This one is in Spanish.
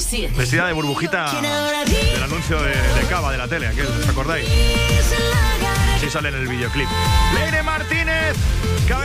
7. Vestida de burbujita del anuncio de Cava de la tele, aquel, ¿os acordáis? Sí sale en el videoclip. Leire Martínez.